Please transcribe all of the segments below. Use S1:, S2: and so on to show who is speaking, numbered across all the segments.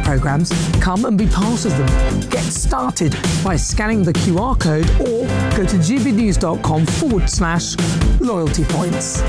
S1: programmes, come and be part of them. Get started by scanning the QR code or go to gbnews.com/loyalty points.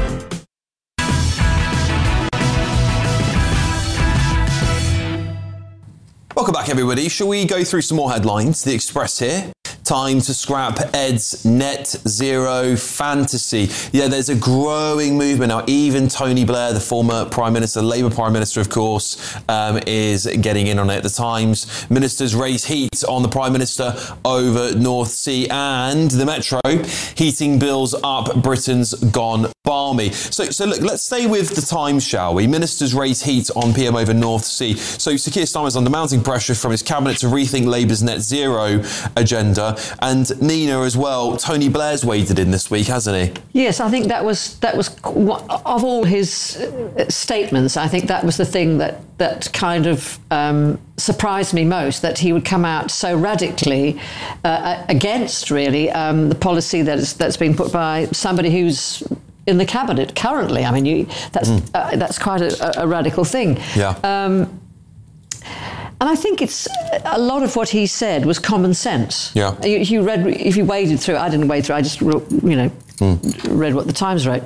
S2: Welcome back, everybody. Shall we go through some more headlines? The Express here. Time to scrap Ed's net zero fantasy. Yeah, there's a growing movement now. Even Tony Blair, the former Prime Minister, Labour Prime Minister, of course, is getting in on it. The Times ministers raise heat on the Prime Minister over North Sea, and the Metro heating bills up. Britain's gone balmy. So look, let's stay with the Times, shall we? Ministers raise heat on PM over North Sea. So Sir Keir Starmer's under mounting pressure from his cabinet to rethink Labour's net zero agenda. And Nina as well, Tony Blair's waded in this week, hasn't he?
S3: Yes, I think that was of all his statements, I think that was the thing that kind of surprised me most, that he would come out so radically against, really, the policy that's been put by somebody who's in the cabinet currently. I mean, that's quite a radical thing.
S2: Yeah.
S3: And I think it's a lot of what he said was common sense.
S2: Yeah.
S3: If you waded through, I didn't wade through. I just read what the Times wrote.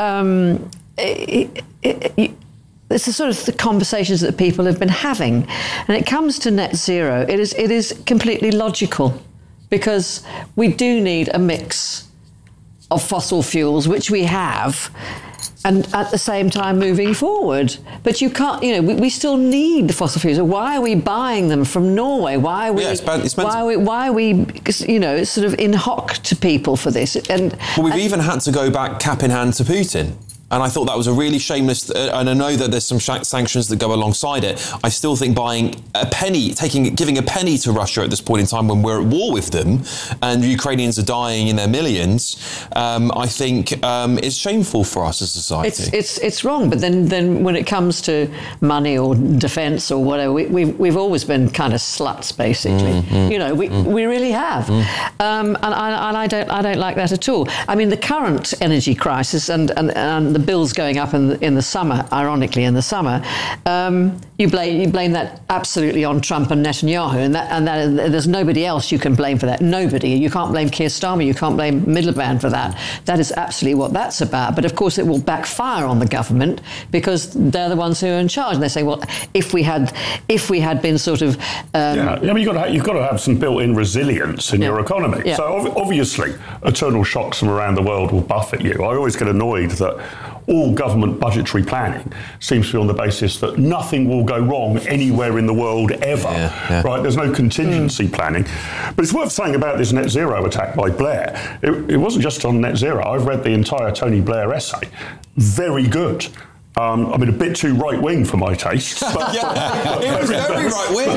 S3: It's the sort of the conversations that people have been having, and it comes to net zero. It is completely logical, because we do need a mix of fossil fuels, which we have, and at the same time moving forward. But you can't, we still need the fossil fuels. Why are we buying them from Norway? Why are we, why are we sort of in hock to people for this?
S2: We've even had to go back cap in hand to Putin. And I thought that was a really shameless, and I know that there's some sanctions that go alongside it. I still think buying a penny, giving a penny to Russia at this point in time when we're at war with them and Ukrainians are dying in their millions, I think is shameful for us as a society.
S3: It's wrong, but then when it comes to money or defence or whatever, we've always been kind of sluts, basically. We really have, and I don't like that at all. I mean, the current energy crisis and the bills going up in the summer, ironically in the summer, you blame that absolutely on Trump and Netanyahu, and that there's nobody else you can blame for that. Nobody. You can't blame Keir Starmer. You can't blame Miliband for that. That is absolutely what that's about. But of course, it will backfire on the government, because they're the ones who are in charge. And they say, well, if we had been sort of
S4: you've got to have some built-in resilience in your economy.
S3: Yeah.
S4: So obviously, eternal shocks from around the world will buffet you. I always get annoyed that all government budgetary planning seems to be on the basis that nothing will go wrong anywhere in the world ever, right? There's no contingency planning. But it's worth saying about this net zero attack by Blair, it wasn't just on net zero. I've read the entire Tony Blair essay. Very good. I mean, a bit too right-wing for my taste. But
S2: it was very right-wing.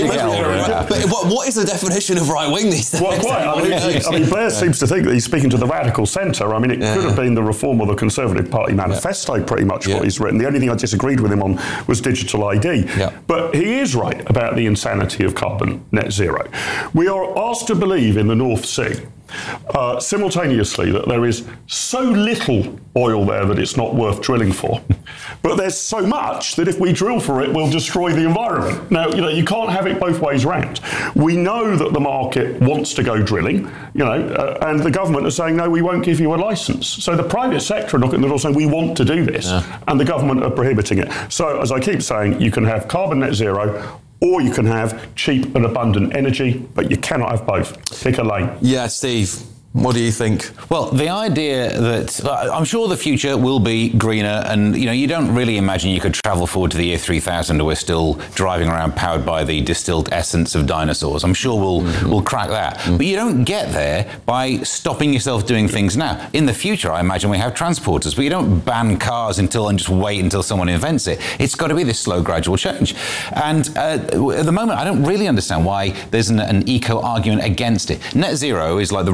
S2: But what is the definition of right-wing these days?
S4: Well, quite. I mean, Blair seems to think that he's speaking to the radical centre. I mean, it could have been the Reform or the Conservative Party manifesto, pretty much what he's written. The only thing I disagreed with him on was digital ID. Yeah. But he is right about the insanity of carbon net zero. We are asked to believe in the North Sea, simultaneously, that there is so little oil there that it's not worth drilling for. But there's so much that if we drill for it, we'll destroy the environment. Now, you can't have it both ways round. We know that the market wants to go drilling, and the government are saying, no, we won't give you a licence. So the private sector are knocking at the door saying, we want to do this, and the government are prohibiting it. So, as I keep saying, you can have carbon net zero, or you can have cheap and abundant energy, but you cannot have both. Pick a lane.
S2: Yeah, Steve. What do you think?
S5: Well, the idea that I'm sure the future will be greener, and you don't really imagine you could travel forward to the year 3000 and we're still driving around powered by the distilled essence of dinosaurs. I'm sure we'll crack that. But you don't get there by stopping yourself doing things now. In the future, I imagine we have transporters, but you don't ban cars and just wait until someone invents it. It's got to be this slow, gradual change. And at the moment, I don't really understand why there's an eco argument against it. Net zero is like the wrong brand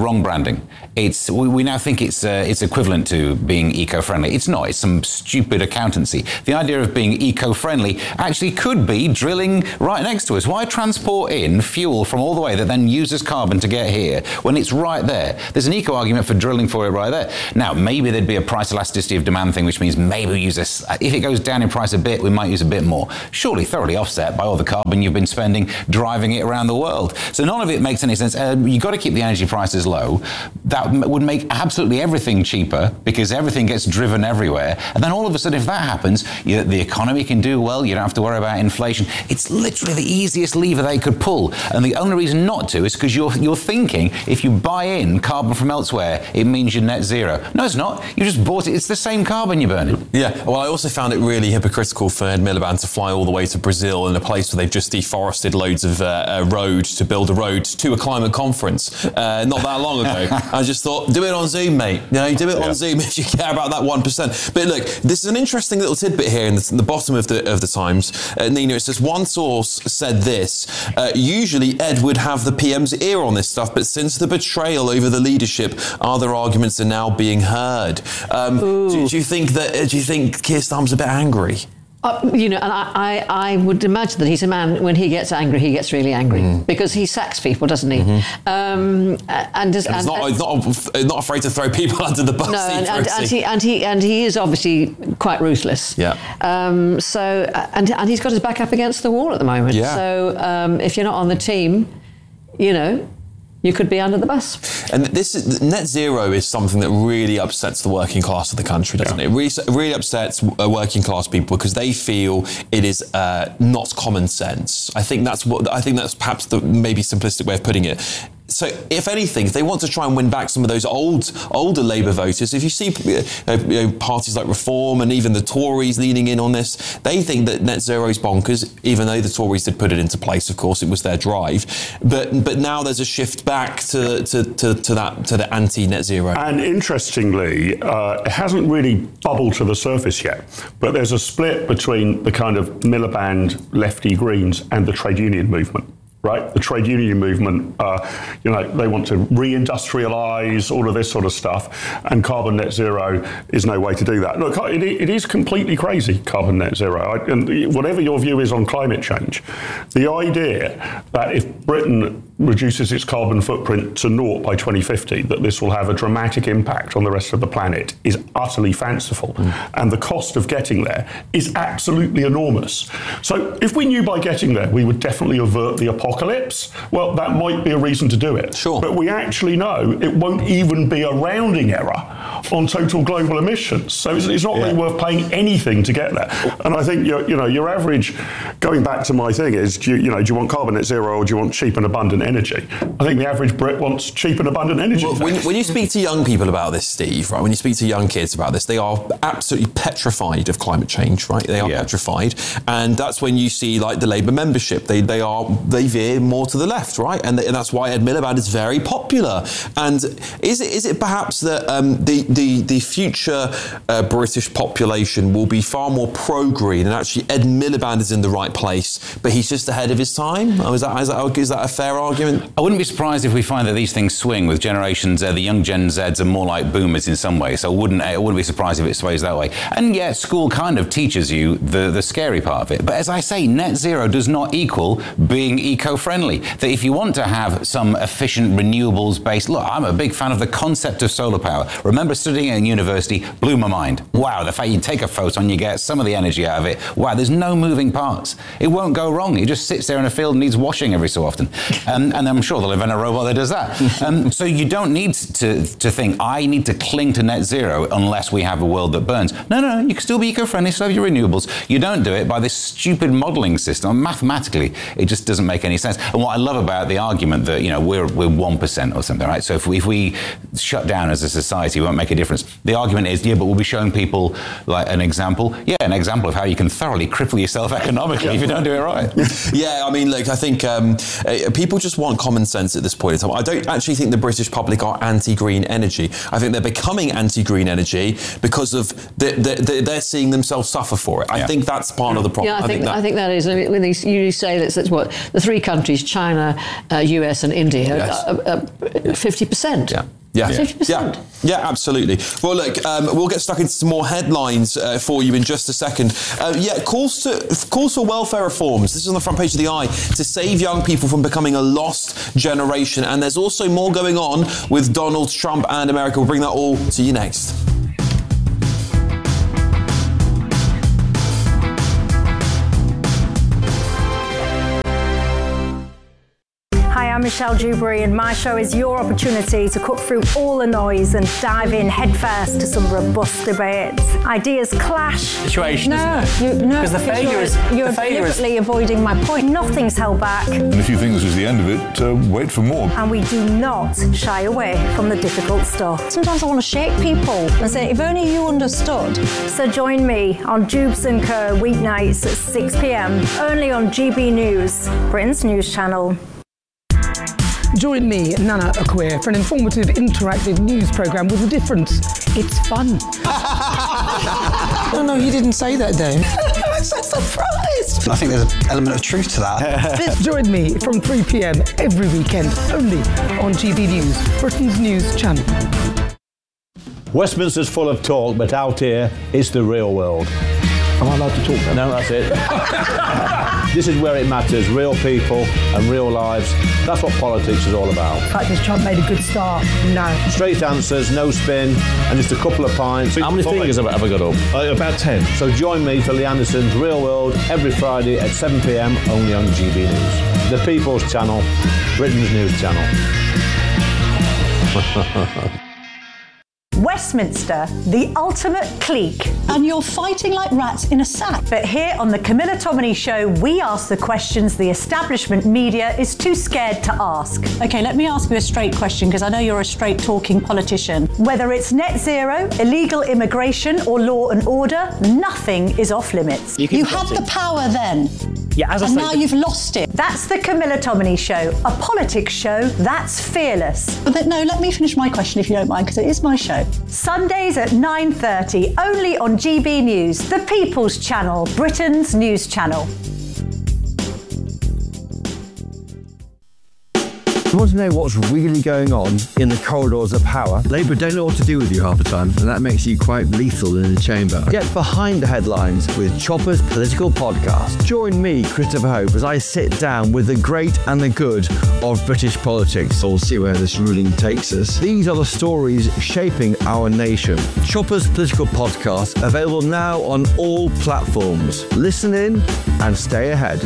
S5: branding. We now think it's equivalent to being eco-friendly. It's not. It's some stupid accountancy. The idea of being eco-friendly actually could be drilling right next to us. Why transport in fuel from all the way that then uses carbon to get here when it's right there? There's an eco argument for drilling for it right there. Now, maybe there'd be a price elasticity of demand thing, which means maybe we use this. If it goes down in price a bit, we might use a bit more. Surely thoroughly offset by all the carbon you've been spending driving it around the world. So none of it makes any sense. You've got to keep the energy prices low. That would make absolutely everything cheaper because everything gets driven everywhere. And then all of a sudden, if that happens, the economy can do well. You don't have to worry about inflation. It's literally the easiest lever they could pull. And the only reason not to is because you're thinking if you buy in carbon from elsewhere, it means you're net zero. No, it's not. You just bought it. It's the same carbon you're burning.
S2: Yeah. Well, I also found it really hypocritical for Ed Miliband to fly all the way to Brazil in a place where they've just deforested loads of road to build a road to a climate conference not that long ago. I just thought, do it on Zoom, mate. Do it on Zoom if you care about that 1%. But look, this is an interesting little tidbit here in the bottom of the Times. Nina, it says one source said this. Usually Ed would have the PM's ear on this stuff, but since the betrayal over the leadership, other arguments are now being heard. Do you think Keir Starmer's a bit angry?
S3: And I would imagine that he's a man, when he gets angry, he gets really angry because he sacks people, doesn't he?
S2: And he's not afraid to throw people under the bus.
S3: No, and he is obviously quite ruthless.
S2: Yeah.
S3: So he's got his back up against the wall at the moment.
S2: Yeah.
S3: So if you're not on the team, you could be under the bus.
S2: And net zero is something that really upsets the working class of the country, doesn't it? It really upsets working class people because they feel it is not common sense. I think that's perhaps the maybe simplistic way of putting it. So, if anything, if they want to try and win back some of those older Labour voters, if you see parties like Reform and even the Tories leaning in on this, they think that net zero is bonkers, even though the Tories did put it into place. Of course, it was their drive. But now there's a shift back to the anti-net zero.
S4: And interestingly, it hasn't really bubbled to the surface yet, but there's a split between the kind of Miliband lefty Greens and the trade union movement. Right, the trade union movement, they want to reindustrialise all of this sort of stuff, and carbon net zero is no way to do that. Look, it is completely crazy, carbon net zero. And whatever your view is on climate change, the idea that if Britain reduces its carbon footprint to 0 by 2050, that this will have a dramatic impact on the rest of the planet is utterly fanciful. And the cost of getting there is absolutely enormous. So if we knew by getting there we would definitely avert the apocalypse, well, that might be a reason to do it.
S2: Sure.
S4: But we actually know it won't even be a rounding error on total global emissions. So it's not really worth paying anything to get there. And I think your average, going back to my thing, is do you want carbon net zero or do you want cheap and abundant energy? I think the average Brit wants cheap and abundant energy.
S2: Well, when you speak to young people about this, Steve, right? When you speak to young kids about this, they are absolutely petrified of climate change, right? They are petrified, and that's when you see like the Labour membership. They veer more to the left, right? And that's why Ed Miliband is very popular. And is it perhaps that the future British population will be far more pro-green, and actually Ed Miliband is in the right place, but he's just ahead of his time? Is that a fair argument?
S5: I wouldn't be surprised if we find that these things swing with generations. The young Gen Zs are more like boomers in some ways, so I wouldn't be surprised if it sways that way. And yet, school kind of teaches you the scary part of it. But as I say, net zero does not equal being eco-friendly. That if you want to have some efficient renewables-based... Look, I'm a big fan of the concept of solar power. Remember studying at university, blew my mind. Wow, the fact you take a photon, you get some of the energy out of it. Wow, there's no moving parts. It won't go wrong. It just sits there in a field and needs washing every so often. And I'm sure they'll invent a robot that does that. So you don't need to think, I need to cling to net zero unless we have a world that burns. No, you can still be eco-friendly, still have your renewables. You don't do it by this stupid modelling system. Mathematically, it just doesn't make any sense. And what I love about the argument that, we're 1% or something, right? So if we shut down as a society, it won't make a difference. The argument is, but we'll be showing people like an example. Yeah, an example of how you can thoroughly cripple yourself economically if you don't do it right.
S2: Yeah, I mean, look, I think people just want common sense at this point in time. I don't actually think the British public are anti-green energy. I think they're becoming anti-green energy because of they're seeing themselves suffer for it. I think that's part of the problem.
S3: Yeah, I think that is. I mean, when you say that's what the three countries, China, US and India, 50%.
S2: Yeah.
S3: 50%.
S2: Yeah, absolutely. Well, look, we'll get stuck into some more headlines for you in just a second. Calls for welfare reforms. This is on the front page of the Eye, to save young people from becoming a lost generation. And there's also more going on with Donald Trump and America. We'll bring that all to you next.
S6: Hi, I'm Michelle Dewberry, and my show is your opportunity to cut through all the noise and dive in headfirst to some robust debates. Ideas clash.
S7: Situation,
S6: No,
S7: because the failure is
S6: you're deliberately avoiding my point. Nothing's held back,
S8: And if you think this is the end of it, wait for more.
S6: and we do not shy away from the difficult stuff. Sometimes I want to shake people and say, if only you understood. So join me on Jubes & Co. weeknights at 6 p.m. only on GB News, Britain's news channel.
S1: Join me, Nana Akwe, for an informative, interactive news programme with a difference. It's fun. No, he didn't say that, Dave. I'm so surprised.
S9: I think there's an element of truth to that.
S1: Join me from 3 p.m. every weekend, only on GB News, Britain's news channel.
S10: Westminster's full of talk, but out here, it's the real world.
S1: Am I allowed to talk then?
S10: No, that's it. This is where it matters, real people and real lives. That's what politics is all about.
S1: In fact, has Trump made a good start? No.
S10: Straight answers, no spin, and just a couple of pints.
S11: How many fingers have I got up?
S10: About 10. So join me for Lee Anderson's Real World every Friday at 7 p.m. only on GB News. The People's Channel, Britain's news channel.
S6: Westminster, the ultimate clique.
S12: And you're fighting like rats in a sack.
S6: But here on the Camilla Tominey Show, we ask the questions the establishment media is too scared to ask.
S12: Okay, let me ask you a straight question, because I know you're a straight-talking politician.
S6: Whether it's net zero, illegal immigration, or law and order, nothing is off limits.
S12: You had the power then.
S7: Yeah, as I
S12: and
S7: say,
S12: now you've lost it.
S6: That's the Camilla Tominey Show, a politics show that's fearless.
S12: But no, let me finish my question if you don't mind, because it is my show.
S6: Sundays at 9:30, only on GB News, the People's Channel, Britain's news channel.
S13: You want to know what's really going on in the corridors of power? Labour don't know what to do with you half the time, and that makes you quite lethal in the chamber. Get behind the headlines with Chopper's Political Podcast. Join me, Christopher Hope, as I sit down with the great and the good of British politics. We'll see where this ruling takes us. These are the stories shaping our nation. Chopper's Political Podcast, available now on all platforms. Listen in and stay ahead.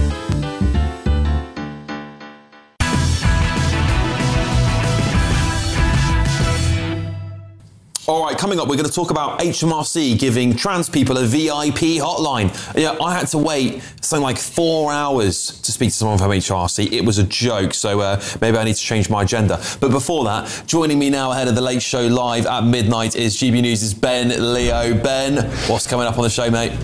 S2: All right, coming up, we're going to talk about HMRC giving trans people a VIP hotline. Yeah, I had to wait something like 4 hours to speak to someone from HMRC. It was a joke, so maybe I need to change my agenda. But before that, joining me now ahead of the Late Show live at midnight is GB News' Ben Leo. Ben, what's coming up on the show, mate?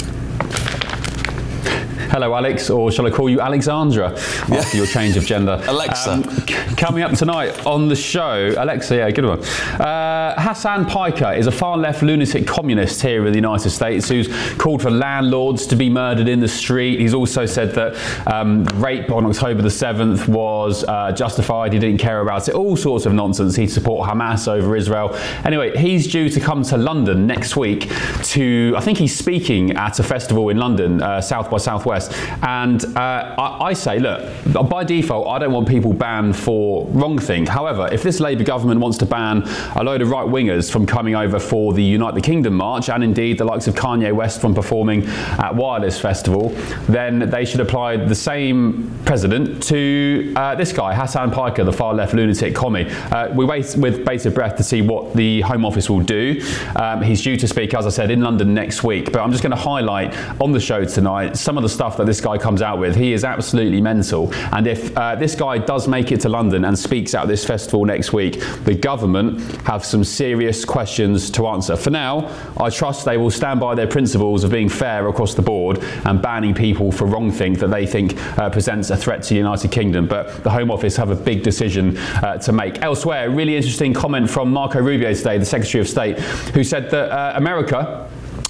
S14: Hello, Alex, or shall I call you Alexandra after your change of gender?
S2: Alexa.
S14: Coming up tonight on the show, Alexa, yeah, good one. Hassan Piker is a far-left lunatic communist here in the United States who's called for landlords to be murdered in the street. He's also said that rape on October the 7th was justified. He didn't care about it. All sorts of nonsense. He'd support Hamas over Israel. Anyway, he's due to come to London next week to, I think he's speaking at a festival in London, South by Southwest. And I say, look, by default, I don't want people banned for wrong thing. However, if this Labour government wants to ban a load of right-wingers from coming over for the Unite the Kingdom march, and indeed the likes of Kanye West from performing at Wireless Festival, then they should apply the same precedent to this guy, Hassan Piker, the far-left lunatic commie. We wait with bated breath to see what the Home Office will do. He's due to speak, as I said, in London next week, but I'm just going to highlight on the show tonight some of the stuff that this guy comes out with. He is absolutely mental, and if this guy does make it to London and speaks at this festival next week, the government have some serious questions to answer. For now, I trust they will stand by their principles of being fair across the board and banning people for wrong things that they think presents a threat to the United Kingdom, but the Home Office have a big decision to make. Elsewhere, a really interesting comment from Marco Rubio today, the Secretary of State, who said that America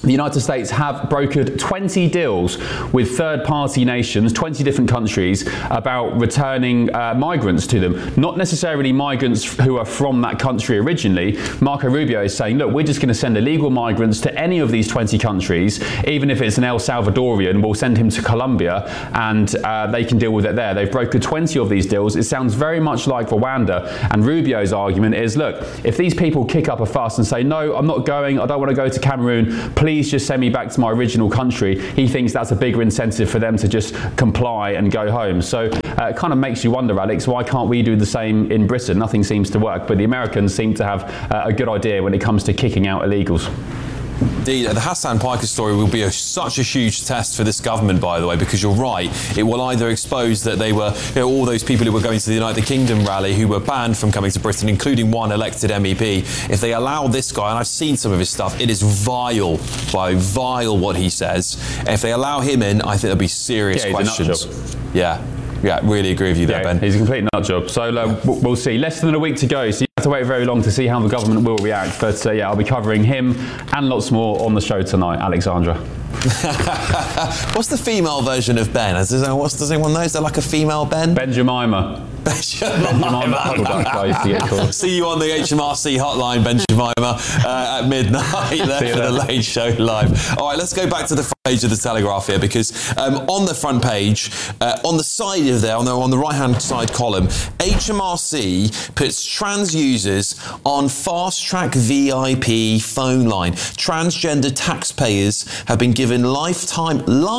S14: the United States have brokered 20 deals with third-party nations, 20 different countries, about returning migrants to them. Not necessarily migrants who are from that country originally. Marco Rubio is saying, look, we're just going to send illegal migrants to any of these 20 countries, even if it's an El Salvadorian, we'll send him to Colombia and they can deal with it there. They've brokered 20 of these deals. It sounds very much like Rwanda, and Rubio's argument is, look, if these people kick up a fuss and say, no, I'm not going, I don't want to go to Cameroon, please just send me back to my original country, he thinks that's a bigger incentive for them to just comply and go home. So it kind of makes you wonder, Alex, why can't we do the same in Britain? Nothing seems to work, but the Americans seem to have a good idea when it comes to kicking out illegals.
S2: The Hassan Piker story will be such a huge test for this government, by the way, because you're right. It will either expose that they were, all those people who were going to the United Kingdom rally who were banned from coming to Britain, including one elected MEP. If they allow this guy, and I've seen some of his stuff, it is vile what he says. And if they allow him in, I think there'll be serious questions. Yeah, really agree with you there, Ben.
S14: He's a complete nut job. So we'll see. Less than a week to go, so you have to wait very long to see how the government will react. But I'll be covering him and lots more on the show tonight, Alexandra.
S2: What's the female version of Ben? Does anyone know? Is there like a female Ben?
S14: Ben Jemima.
S2: See you on the HMRC hotline, Ben Jemima, at midnight there for the Late Show Live. All right, let's go back to the front page of the Telegraph here, because on the front page, on the side of there, on the right-hand side column, HMRC puts trans users on fast-track VIP phone line. Transgender taxpayers have been given lifetime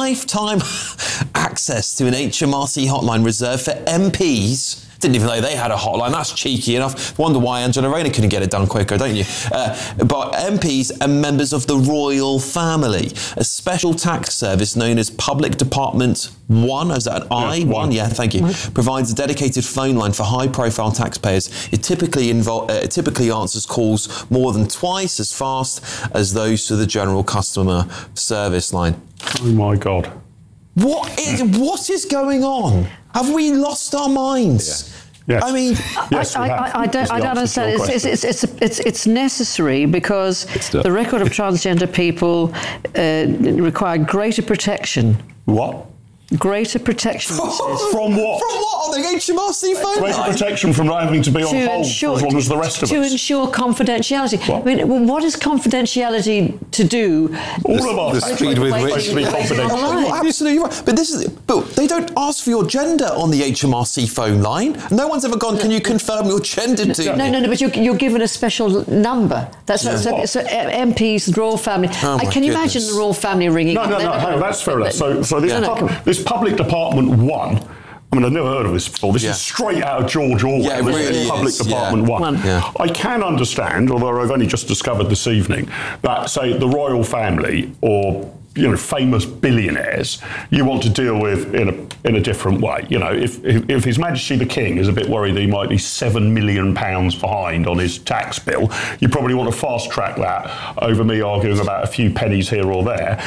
S2: access to an HMRC hotline reserved for MPs. Didn't even know they had a hotline. That's cheeky enough. Wonder why Angela Rayner couldn't get it done quicker, don't you? But MPs and members of the royal family. A special tax service known as Public Department 1, is that an I? 1? Yeah, thank you. Provides a dedicated phone line for high-profile taxpayers. It typically answers calls more than twice as fast as those to the general customer service line.
S4: Oh, my God.
S2: What is going on? Have we lost our minds?
S4: Yes.
S2: I mean,
S3: I don't understand. It's necessary because the record of transgender people require greater protection.
S4: What?
S3: Greater protection.
S4: From what?
S2: From what? On the HMRC phone
S4: Greater
S2: line?
S4: protection from not having to be on hold for as long as the rest of us.
S3: To ensure confidentiality. What? I mean, what is confidentiality to do?
S4: All of us.
S2: The speed with which to be confidential. Absolutely right. But they don't ask for your gender on the HMRC phone line. No one's ever gone, can you confirm your gender to me?
S3: No, but you're given a special number. That's so MPs, the royal family. Can you imagine the royal family ringing?
S4: No, that's fair enough. So this Public Department 1, I mean, I've never heard of this before. This is straight out of George Orwell.
S2: Yeah, it really is.
S4: Public Department 1. Yeah. I can understand, although I've only just discovered this evening, that, say, the royal family or famous billionaires you want to deal with in a different way. If His Majesty the King is a bit worried that he might be £7 million behind on his tax bill, you probably want to fast track that over me arguing about a few pennies here or there.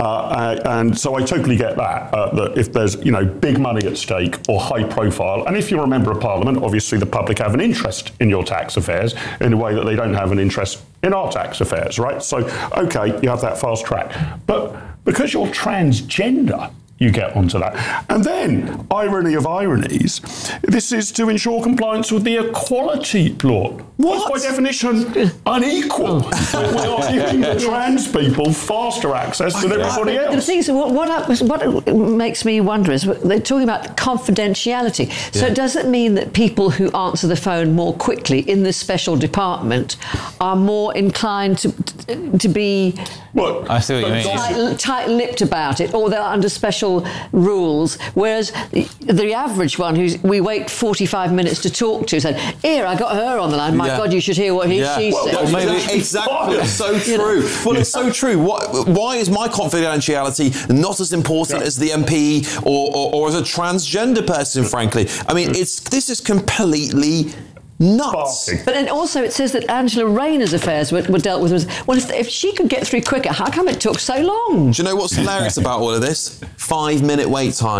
S4: And so I totally get that if there's big money at stake or high profile, and if you're a member of Parliament, obviously the public have an interest in your tax affairs in a way that they don't have an interest in our tax affairs, right? So, okay, you have that fast track. But because you're transgender, you get onto that. And then, irony of ironies, this is to ensure compliance with the equality law. What? By definition, unequal. We are giving the trans people faster access than everybody else.
S3: The thing is, what makes me wonder is they're talking about confidentiality. So does it mean that people who answer the phone more quickly in this special department are more inclined to be
S5: I see what you mean.
S3: Tight-lipped about it, or they're under special rules, whereas the average one we wait 45 minutes to talk to said, here, I got her on the line, my God, you should hear what she said.
S2: Maybe exactly, it's so true. Well, it's so true. Why is my confidentiality not as important as the MP or as a transgender person, frankly? I mean, this is completely nuts.
S3: But then also it says that Angela Rayner's affairs were dealt with. Well, if she could get through quicker, how come it took so long?
S2: Do you know what's hilarious about all of this? 5-minute wait time.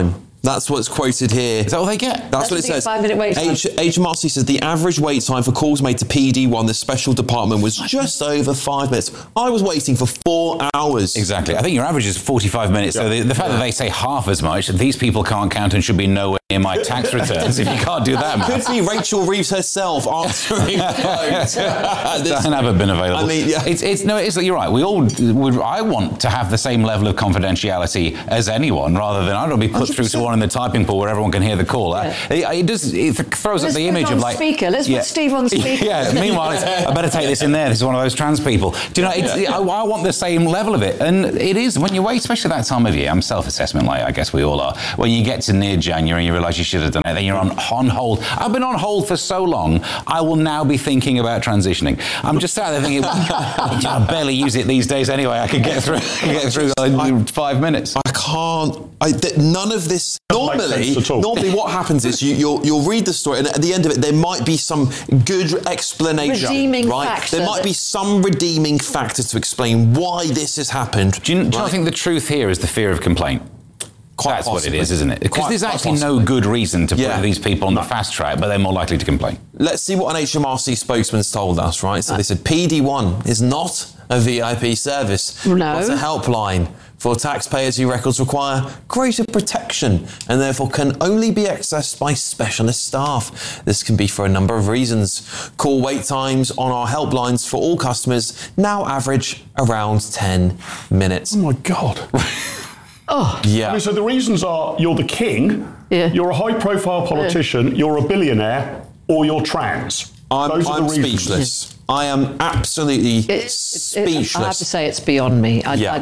S2: That's what's quoted here.
S5: Is that what they get?
S2: That's what it says.
S3: 5-minute wait time.
S2: HMRC says the average wait time for calls made to PD1, the special department, was just over 5 minutes. I was waiting for 4 hours.
S5: Exactly. I think your average is 45 minutes. So the fact that they say half as much, these people can't count and should be nowhere near my tax returns if you can't do that.
S2: Could be Rachel Reeves herself answering phones.
S5: That haven't been available.
S2: I mean, yeah.
S5: You're right. We all would. I want to have the same level of confidentiality as anyone, rather than I don't be put 100%. Through to one in the typing pool where everyone can hear the call. It throws up the image of like
S3: speaker. Let's put Steve on speaker.
S5: Yeah. Meanwhile, I better take this in there. This is one of those trans people. Do you know? I want the same level of it, and it is when you wait, especially that time of year. I'm self-assessment, like I guess we all are. When you get to near January, you realise you should have done it. Then you're on hold. I've been on hold for so long. I will now be thinking about transitioning. I'm just sat there thinking, I barely use it these days anyway. I could get through in 5 minutes.
S2: I can't. None of this. Normally, what happens is you'll read the story, and at the end of it, there might be some good explanation.
S3: Redeeming factor.
S2: There might be some redeeming factor to explain why this has happened.
S5: Do you think the truth here is the fear of complaint? That's what it is, isn't it? Because there's actually no good reason to put these people on the fast track, but they're more likely to complain.
S2: Let's see what an HMRC spokesman's told us, right? So they said PD1 is not a VIP service.
S3: No.
S2: It's a helpline for taxpayers whose records require greater protection and therefore can only be accessed by specialist staff. This can be for a number of reasons. Call wait times on our helplines for all customers now average around 10 minutes.
S4: Oh my God.
S3: Oh.
S2: Yeah.
S4: I mean, so the reasons are you're the king, you're a high-profile politician, you're a billionaire, or you're trans. Those are the reasons.
S2: Speechless. I am absolutely speechless.
S3: I have to say it's beyond me.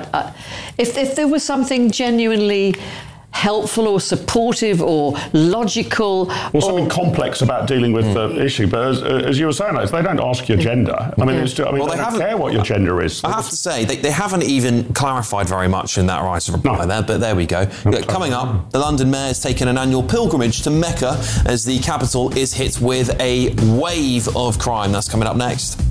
S3: If there was something genuinely helpful or supportive or logical,
S4: or something complex about dealing with the issue, but as you were saying, they don't ask your gender. I mean, they don't care what your gender is.
S2: I have to say they haven't even clarified very much in that right of reply there, but there we go. Coming up, the London Mayor has taken an annual pilgrimage to Mecca as the capital is hit with a wave of crime. That's coming up next.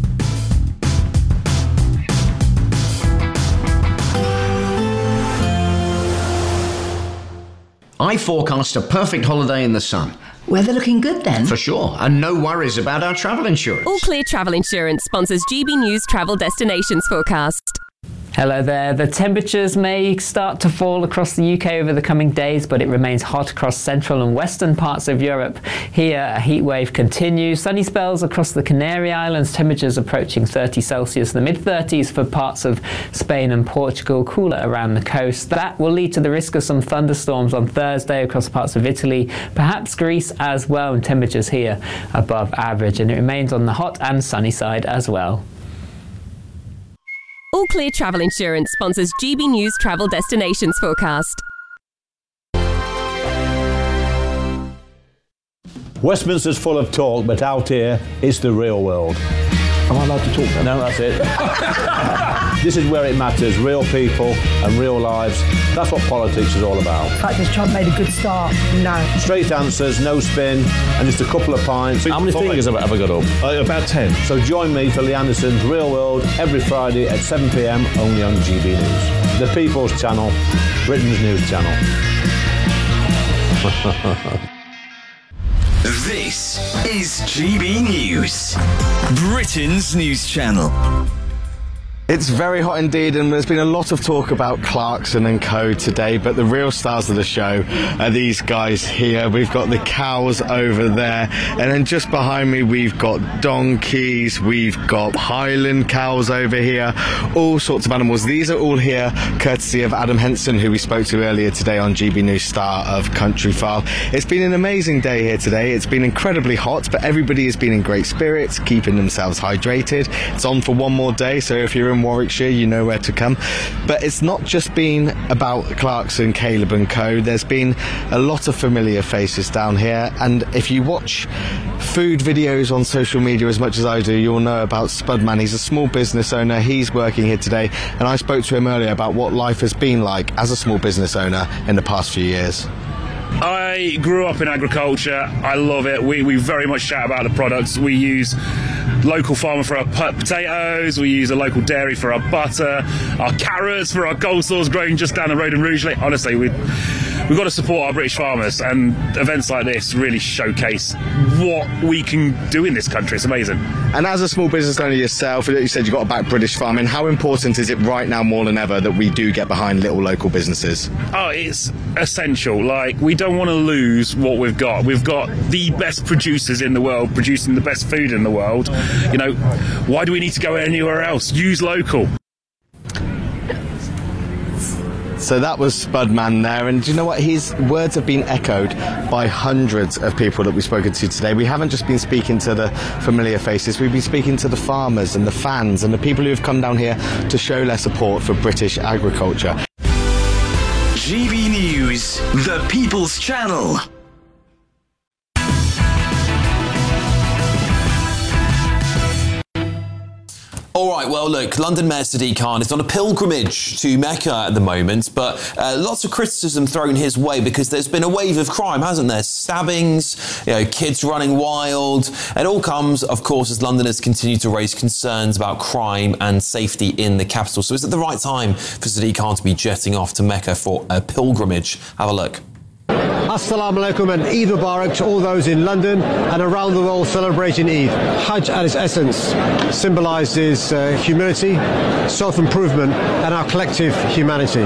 S15: I forecast a perfect holiday in the sun.
S16: Weather looking good then?
S15: For sure, and no worries about our travel insurance.
S17: All Clear Travel Insurance sponsors GB News Travel Destinations Forecast.
S7: Hello there. The temperatures may start to fall across the UK over the coming days, but it remains hot across central and western parts of Europe. Here, a heat wave continues. Sunny spells across the Canary Islands, temperatures approaching 30 Celsius, the mid-30s for parts of Spain and Portugal, cooler around the coast. That will lead to the risk of some thunderstorms on Thursday across parts of Italy, perhaps Greece as well, and temperatures here above average, and it remains on the hot and sunny side as well.
S17: All Clear Travel Insurance sponsors GB News Travel Destinations Forecast.
S10: Westminster's full of talk, but out here, it's the real world. Am I allowed to talk then? No, that's it. This is where it matters, real people and real lives. That's what politics is all about.
S1: In fact, has Trump made a good start? No.
S10: Straight answers, no spin, and just a couple of pints.
S11: How many fingers have I got up?
S10: About 10. So join me for Lee Anderson's Real World every Friday at 7 p.m. only on GB News. The People's Channel, Britain's news channel.
S18: This is GB News, Britain's news channel.
S19: It's very hot indeed, and there's been a lot of talk about Clarkson & Co. today, but the real stars of the show are these guys here. We've got the cows over there, and then just behind me we've got donkeys, we've got Highland cows over here, all sorts of animals. These are all here courtesy of Adam Henson, who we spoke to earlier today on GB News, star of Countryfile. It's been an amazing day here today. It's been incredibly hot, but everybody has been in great spirits, keeping themselves hydrated. It's on for one more day, so if you're in Warwickshire, you know where to come. But it's not just been about Clarkson, Caleb & Co. There's been a lot of familiar faces down here, and if you watch food videos on social media as much as I do, you'll know about Spudman. He's a small business owner. He's working here today, and I spoke to him earlier about what life has been like as a small business owner in the past few years.
S20: I grew up in agriculture. I love it. We very much shout about the products. We use local farmer for our potatoes. We use a local dairy for our butter, our carrots for our coleslaws grown just down the road in Rugeley. Honestly, we've got to support our British farmers, and events like this really showcase what we can do in this country. It's amazing.
S19: And as a small business owner yourself, you said you've got to back British farming. How important is it right now more than ever that we do get behind little local businesses?
S20: Oh, it's essential. Like, we don't want to lose what we've got. We've got the best producers in the world producing the best food in the world. You know, why do we need to go anywhere else? Use local.
S19: So that was Spudman there, and do you know what? His words have been echoed by hundreds of people that we've spoken to today. We haven't just been speaking to the familiar faces, we've been speaking to the farmers and the fans and the people who have come down here to show their support for British agriculture.
S18: GB News, the People's Channel.
S2: All right, well, look, London Mayor Sadiq Khan is on a pilgrimage to Mecca at the moment, but lots of criticism thrown his way because there's been a wave of crime, hasn't there? Stabbings, kids running wild. It all comes, of course, as Londoners continue to raise concerns about crime and safety in the capital. So is it the right time for Sadiq Khan to be jetting off to Mecca for a pilgrimage? Have a look.
S16: Assalamu alaikum and Eid Mubarak to all those in London and around the world celebrating Eid. Hajj at its essence symbolises humility, self-improvement and our collective humanity.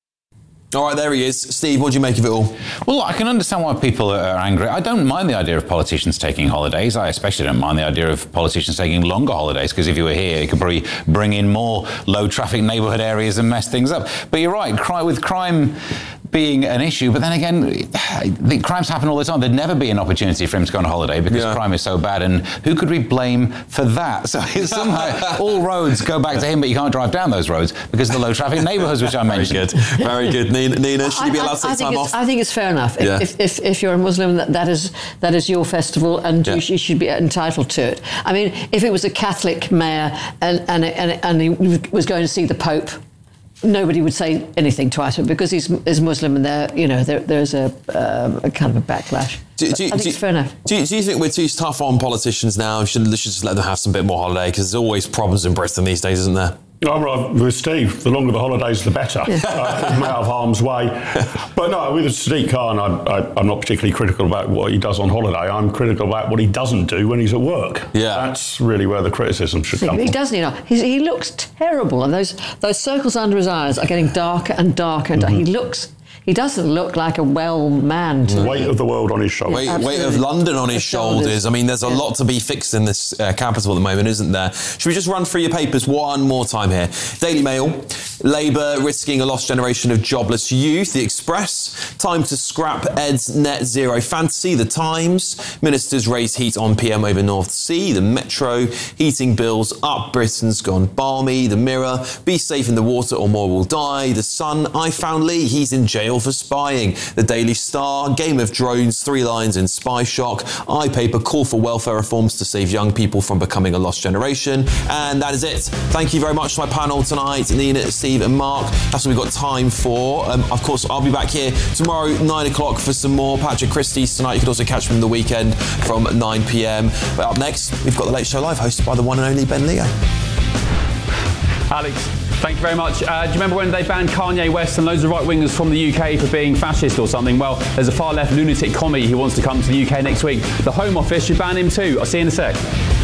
S2: All right, there he is. Steve, what do you make of it all?
S5: Well, I can understand why people are angry. I don't mind the idea of politicians taking holidays. I especially don't mind the idea of politicians taking longer holidays, because if you were here, you could probably bring in more low-traffic neighbourhood areas and mess things up. But you're right, with crime being an issue, but then again, the crimes happen all the time. There'd never be an opportunity for him to go on holiday because crime is so bad, and who could we blame for that? So somehow all roads go back to him, but you can't drive down those roads because of the low-traffic neighbourhoods, which I mentioned.
S2: Very good. Nina, should you be allowed to take time off?
S3: I think it's fair enough. If you're a Muslim, that is your festival, and you should be entitled to it. I mean, if it was a Catholic mayor and he was going to see the Pope, nobody would say anything to us because he's Muslim, and there's a kind of a backlash. I think it's fair enough.
S2: Do you think we're too tough on politicians now? We should just let them have some bit more holiday, because there's always problems in Britain these days, isn't there?
S4: I'm right with Steve. The longer the holidays, the better. Keep them out of harm's way. But no, with Sadiq Khan, I'm not particularly critical about what he does on holiday. I'm critical about what he doesn't do when he's at work. Yeah, that's really where the criticism should come from.
S3: He doesn't, he looks terrible, and those circles under his eyes are getting darker and darker. And He doesn't look like a well man to
S4: weight of the world on his shoulders.
S2: Weight of London on his shoulders. I mean, there's a lot to be fixed in this capital at the moment, isn't there? Should we just run through your papers one more time here? Daily Mail, Labour risking a lost generation of jobless youth. The Express, time to scrap Ed's net zero fantasy. The Times, ministers raise heat on PM over North Sea. The Metro, heating bills up, Britain's gone balmy. The Mirror, be safe in the water or more will die. The Sun, I found Lee, he's in jail for spying. The Daily Star, Game of Drones, 3 lines in Spy Shock. iPaper, call for welfare reforms to save young people from becoming a lost generation. And that is it. Thank you very much to my panel tonight, Nina, Steve and Mark. That's what we've got time for. Of course, I'll be back here tomorrow, 9 o'clock for some more Patrick Christie's tonight. You can also catch me in the weekend from 9 p.m. But up next, we've got The Late Show Live, hosted by the one and only Ben Leo.
S14: Alex, thank you very much. Do you remember when they banned Kanye West and loads of right-wingers from the UK for being fascist or something? Well, there's a far-left lunatic commie who wants to come to the UK next week. The Home Office should ban him too. I'll see you in a sec.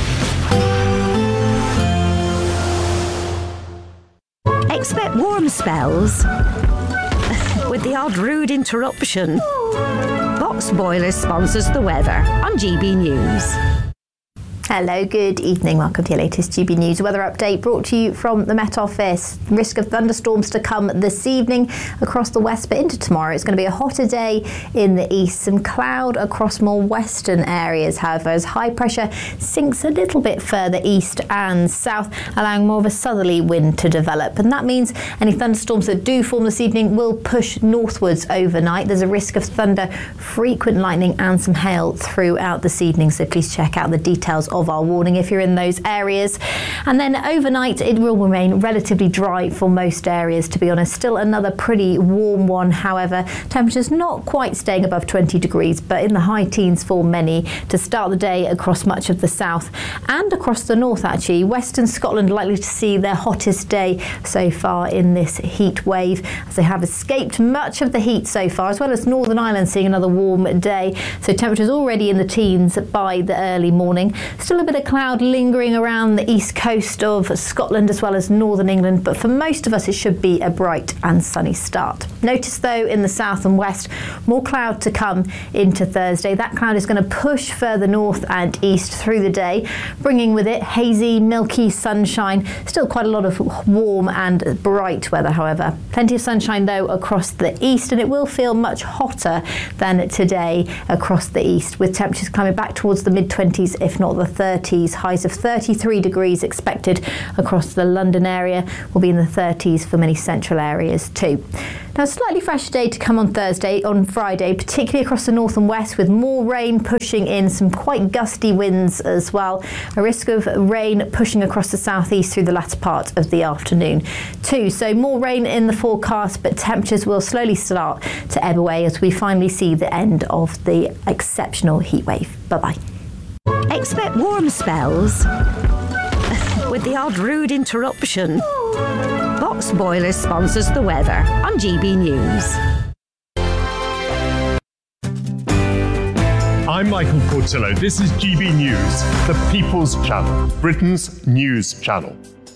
S21: Expect warm spells with the odd rude interruption. Box Boilers sponsors the weather on GB News.
S6: Hello, good evening. Welcome to your latest GB News weather update brought to you from the Met Office. Risk of thunderstorms to come this evening across the west, but into tomorrow. It's going to be a hotter day in the east. Some cloud across more western areas, however, as high pressure sinks a little bit further east and south, allowing more of a southerly wind to develop. And that means any thunderstorms that do form this evening will push northwards overnight. There's a risk of thunder, frequent lightning and some hail throughout this evening, so please check out the details of of our warning if you're in those areas. And then overnight, it will remain relatively dry for most areas, to be honest. Still another pretty warm one, however. Temperatures not quite staying above 20 degrees, but in the high teens for many to start the day across much of the south and across the north, actually. Western Scotland likely to see their hottest day so far in this heat wave, as they have escaped much of the heat so far, as well as Northern Ireland seeing another warm day. So temperatures already in the teens by the early morning. Still a bit of cloud lingering around the east coast of Scotland as well as northern England, but for most of us it should be a bright and sunny start. Notice though in the south and west, more cloud to come into Thursday. That cloud is going to push further north and east through the day, bringing with it hazy, milky sunshine. Still quite a lot of warm and bright weather, however. Plenty of sunshine though across the east, and it will feel much hotter than today across the east, with temperatures climbing back towards the mid-20s, if not the 30s. Highs of 33 degrees expected across the London area, will be in the 30s for many central areas too. Now, a slightly fresher day to come on Friday, particularly across the north and west, with more rain pushing in, some quite gusty winds as well. A risk of rain pushing across the southeast through the latter part of the afternoon too. So more rain in the forecast, but temperatures will slowly start to ebb away as we finally see the end of the exceptional heat wave. Bye-bye.
S21: Expect warm spells with the odd rude interruption. Box Boilers sponsors the weather on GB News.
S8: I'm Michael Portillo. This is GB News, the People's Channel, Britain's news channel.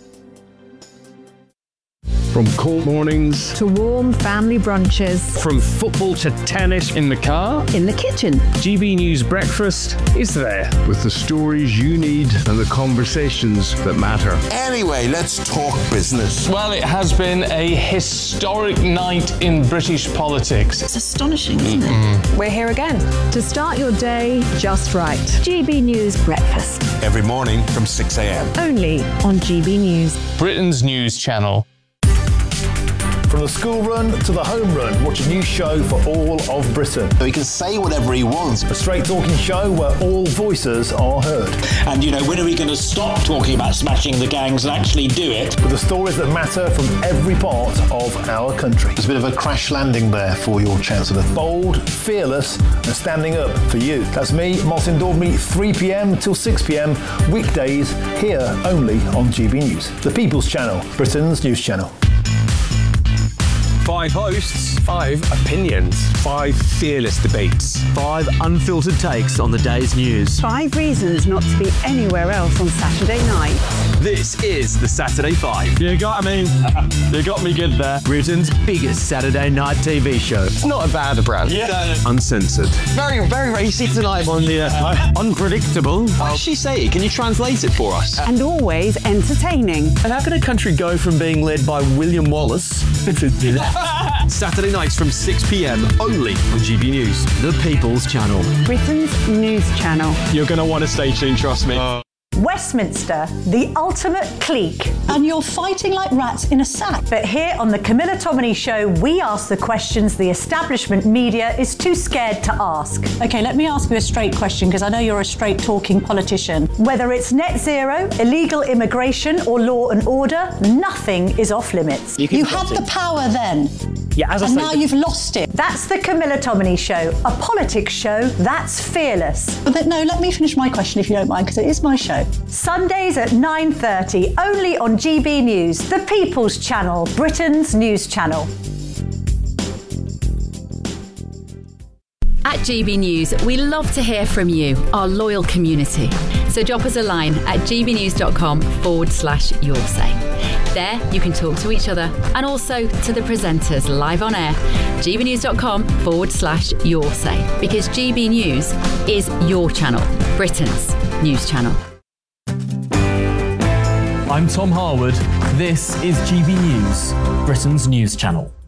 S22: From cold mornings
S21: to warm family brunches.
S22: From football to tennis in the car.
S21: In the kitchen.
S22: GB News Breakfast is there.
S23: With the stories you need and the conversations that matter.
S24: Anyway, let's talk business.
S25: Well, it has been a historic night in British politics.
S12: It's astonishing, isn't it?
S21: We're here again to start your day just right. GB News Breakfast.
S24: Every morning from 6 a.m.
S21: Only on GB News.
S25: Britain's news channel.
S26: From the school run to the home run, watch a new show for all of Britain.
S24: So he can say whatever he wants.
S26: A straight talking show where all voices are heard.
S27: And, you know, when are we going to stop talking about smashing the gangs and actually do it?
S26: With the stories that matter from every part of our country.
S24: There's a bit of a crash landing there for your Chancellor.
S26: Bold, fearless and standing up for you. That's me, Martin Daubney, 3 p.m. till 6 p.m. weekdays, here only on GB News. The People's Channel, Britain's news channel.
S28: 5 hosts, 5 opinions, 5 fearless debates, 5 unfiltered takes on the day's news,
S12: 5 reasons not to be anywhere else on Saturday night.
S28: This is the Saturday 5.
S25: You got me good there.
S28: Britain's biggest Saturday night TV show.
S25: It's not a bad brand.
S28: Yeah. Uncensored.
S25: Very, very racy tonight on the
S28: unpredictable.
S25: What did she say? Can you translate it for us?
S12: And always entertaining.
S28: And how can a country go from being led by William Wallace Saturday nights from 6 p.m. only on GB News, the People's Channel.
S12: Britain's news channel.
S25: You're going to want to stay tuned, trust me.
S12: Westminster, the ultimate clique. And you're fighting like rats in a sack. But here on the Camilla Tominey Show, we ask the questions the establishment media is too scared to ask.
S29: OK, let me ask you a straight question, because I know you're a straight-talking politician.
S12: Whether it's net zero, illegal immigration or law and order, nothing is off limits.
S29: You had the power then.
S12: Yeah, as I
S29: and
S12: say,
S29: now you've lost it.
S12: That's the Camilla Tominey Show, a politics show that's fearless.
S29: But no, let me finish my question if you don't mind, because it is my show.
S12: Sundays at 9:30, only on GB News, the People's Channel, Britain's news channel.
S30: At GB News, we love to hear from you, our loyal community. So drop us a line at gbnews.com/yoursay. There, you can talk to each other and also to the presenters live on air. gbnews.com/yoursay, because GB News is your channel, Britain's news channel.
S31: I'm Tom Harwood. This is GB News, Britain's news channel.